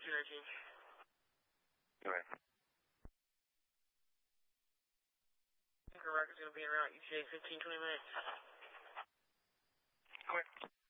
219. Alright. Record is going to be around ETA 15, 20 minutes. Okay.